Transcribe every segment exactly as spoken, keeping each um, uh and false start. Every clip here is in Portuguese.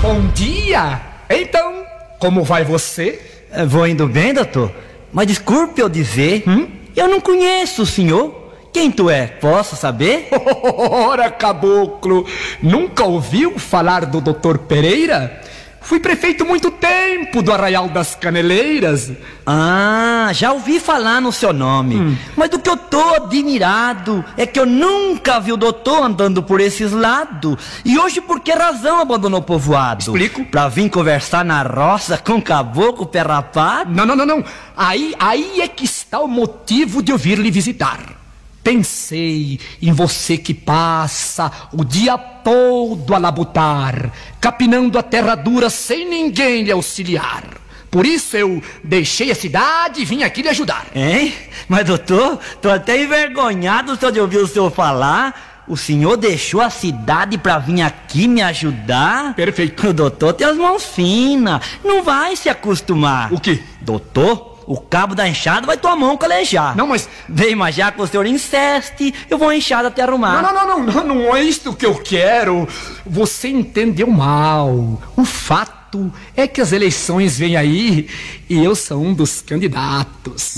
Bom dia! Então, como vai você? Vou indo bem, doutor. Mas desculpe eu dizer, hum? eu não conheço o senhor. Quem tu é? Posso saber? Ora, caboclo, nunca ouviu falar do doutor Pereira? Fui prefeito muito tempo do Arraial das Caneleiras. Ah, já ouvi falar no seu nome. Hum. Mas do que eu tô admirado é que eu nunca vi o doutor andando por esses lados. E hoje por que razão abandonou o povoado? Explico. Pra vir conversar na roça com caboclo pé rapado? Não, não, não, não. Aí, aí é que está o motivo de eu vir lhe visitar. Pensei em você que passa o dia todo a labutar, capinando a terra dura sem ninguém lhe auxiliar. Por isso eu deixei a cidade e vim aqui lhe ajudar. Hein? Mas doutor, tô até envergonhado só de ouvir o senhor falar. O senhor deixou a cidade pra vir aqui me ajudar? Perfeito. O doutor tem as mãos finas, não vai se acostumar. O quê? Doutor, o cabo da enxada vai tua mão calejar. Não, mas... Vem, mas já que o senhor insiste, eu vou a enxada até arrumar. Não, não, não, não, não, não é isto que eu quero. Você entendeu mal. O fato é que as eleições vêm aí e eu sou um dos candidatos.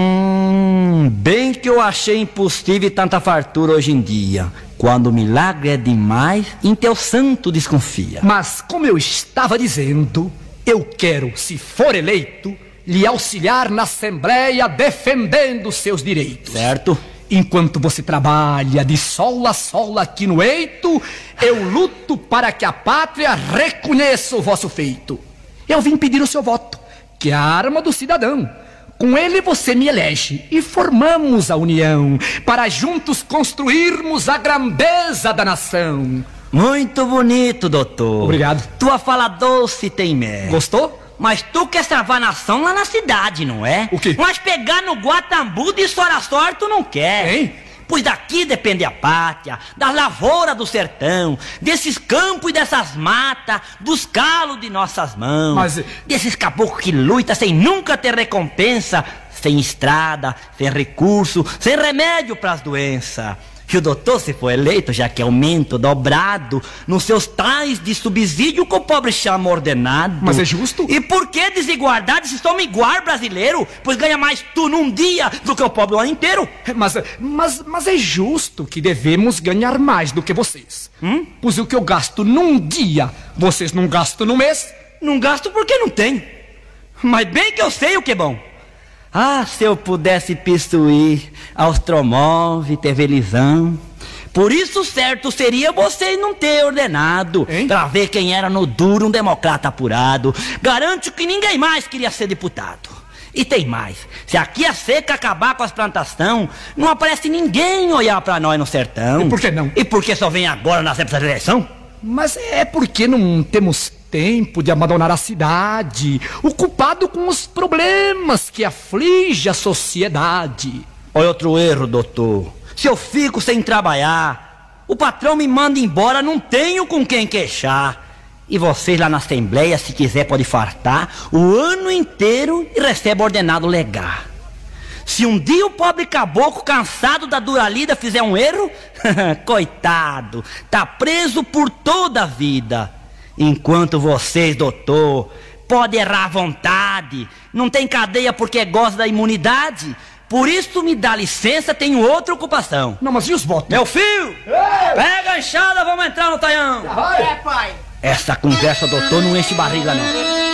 Hum, bem que eu achei impossível tanta fartura hoje em dia. Quando o milagre é demais, em teu santo desconfia. Mas como eu estava dizendo, eu quero, se for eleito, lhe auxiliar na Assembleia defendendo seus direitos. Certo. Enquanto você trabalha de sol a sol aqui no eito, eu luto para que a pátria reconheça o vosso feito. Eu vim pedir o seu voto, que é a arma do cidadão. Com ele você me elege e formamos a união para juntos construirmos a grandeza da nação. Muito bonito, doutor. Obrigado. Tua fala doce tem mé. Gostou? Mas tu quer travar nação lá na cidade, não é? O quê? Mas pegar no Guatambu de Soraçor tu não quer. Hein? Pois daqui depende a pátria, das lavouras do sertão, desses campos e dessas matas, dos calos de nossas mãos. Mas... desses caboclos que lutam sem nunca ter recompensa, sem estrada, sem recurso, sem remédio pras doenças. E o doutor, se for eleito, já que aumento dobrado nos seus tais de subsídio que o pobre chama ordenado. Mas é justo? E por que desigualdade se soma igual brasileiro? Pois ganha mais tu num dia do que o pobre o ano inteiro. Mas, mas, mas é justo que devemos ganhar mais do que vocês. Hum? Pois o que eu gasto num dia, vocês não gastam no mês? Não gasto porque não tem. Mas bem que eu sei o que é bom. Ah, se eu pudesse pistuir austromóvel, televisão. Por isso certo seria vocês não ter ordenado. Hein? Pra ver quem era no duro um democrata apurado. Garanto que ninguém mais queria ser deputado. E tem mais, se aqui a seca acabar com as plantações, não aparece ninguém olhar pra nós no sertão. E por que não? E por que só vem agora nas épocas de eleição? Mas é porque não temos tempo de abandonar a cidade, ocupado com os problemas que afligem a sociedade. Olha outro erro, doutor. Se eu fico sem trabalhar, o patrão me manda embora, não tenho com quem queixar. E vocês lá na Assembleia, se quiser, pode fartar o ano inteiro e recebe ordenado legal. Se um dia o pobre caboclo cansado da dura lida fizer um erro, coitado, tá preso por toda a vida. Enquanto vocês, doutor, podem errar à vontade, não tem cadeia porque gosta da imunidade. Por isso me dá licença, tenho outra ocupação. Não, mas e os votos? Meu filho, Ei! pega a enxada, vamos entrar no taião. Vai. É, pai. Essa conversa, doutor, não enche barriga não.